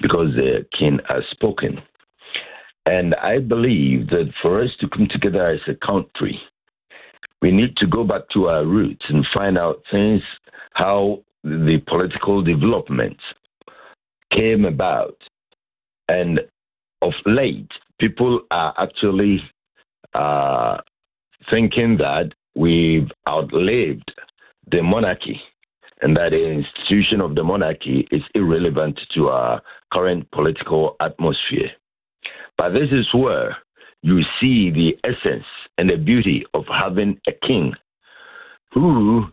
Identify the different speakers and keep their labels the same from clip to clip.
Speaker 1: because the king has spoken. And I believe that for us to come together as a country, we need to go back to our roots and find out things, how the political development came about. And of late, people are actually thinking that we've outlived the monarchy and that the institution of the monarchy is irrelevant to our current political atmosphere. But this is where you see the essence and the beauty of having a king who,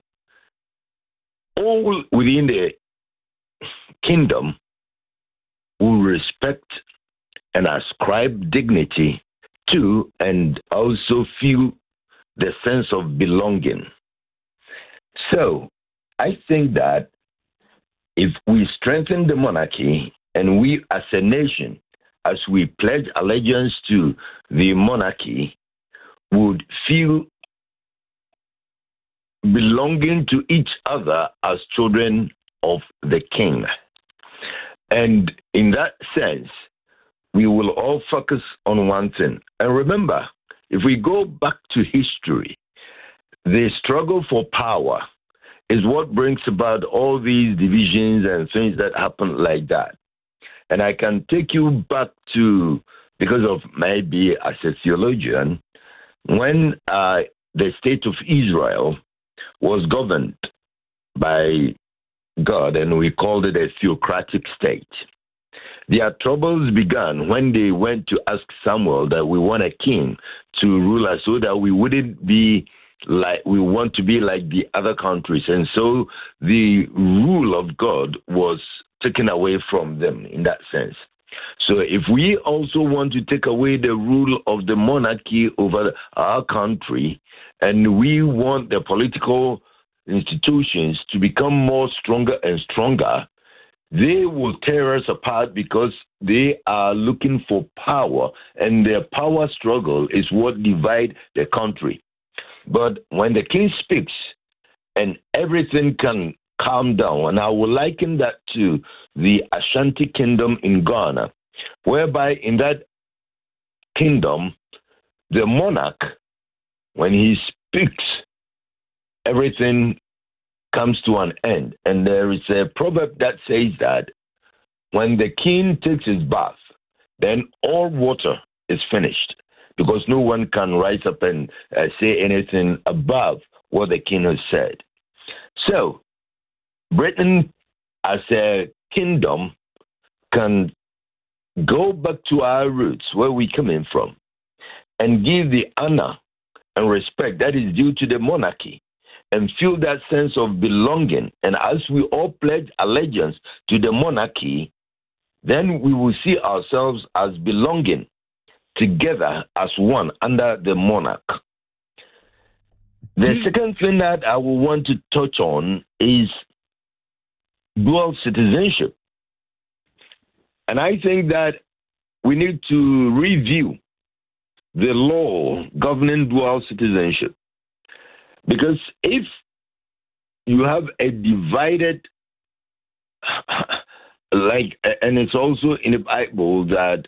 Speaker 1: all within the kingdom, will respect and ascribe dignity to and also feel the sense of belonging. So I think that if we strengthen the monarchy and we as a nation, as we pledge allegiance to the monarchy, would feel belonging to each other as children of the king. And in that sense, we will all focus on one thing. And remember, if we go back to history, the struggle for power is what brings about all these divisions and things that happen like that. And I can take you back to, because of maybe as a theologian, when the state of Israel was governed by God, and we called it a theocratic state. Their troubles began when they went to ask Samuel that we want a king to rule us so that we wouldn't be like, we want to be like the other countries. And so the rule of God was taken away from them in that sense. So if we also want to take away the rule of the monarchy over our country, and we want the political institutions to become more stronger and stronger, they will tear us apart because they are looking for power, and their power struggle is what divides the country. But when the king speaks and everything can calm down, and I will liken that to the Ashanti kingdom in Ghana, whereby in that kingdom, the monarch, when he speaks, everything comes to an end. And there is a proverb that says that when the king takes his bath, then all water is finished, because no one can rise up and say anything above what the king has said. So, Britain as a kingdom can go back to our roots, where we coming from, and give the honor and respect that is due to the monarchy, and feel that sense of belonging. And as we all pledge allegiance to the monarchy, then we will see ourselves as belonging together as one under the monarch. The second thing that I will want to touch on is dual citizenship. And I think that we need to review the law governing dual citizenship. Because if you have a divided, and it's also in the Bible that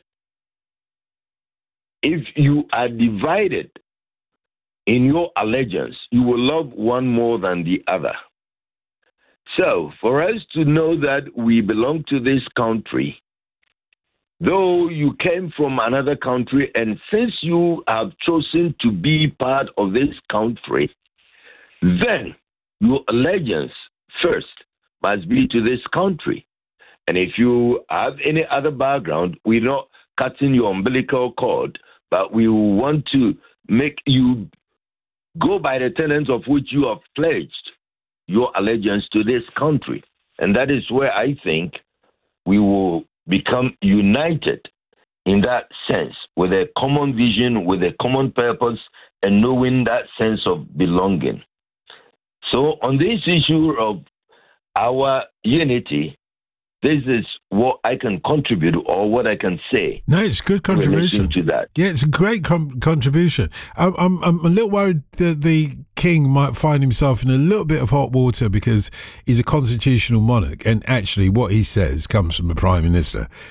Speaker 1: if you are divided in your allegiance, you will love one more than the other. So, for us to know that we belong to this country, though you came from another country, and since you have chosen to be part of this country, then your allegiance first must be to this country. And if you have any other background, we're not cutting your umbilical cord, but we want to make you go by the tenets of which you have pledged your allegiance to this country. And that is where I think we will become united in that sense, with a common vision, with a common purpose, and knowing that sense of belonging. So on this issue of our unity, this is what I can contribute, or what I can say.
Speaker 2: No, it's a good contribution
Speaker 1: to that.
Speaker 2: Yeah, it's a great contribution. I'm a little worried that the king might find himself in a little bit of hot water because he's a constitutional monarch, and actually what he says comes from the prime minister.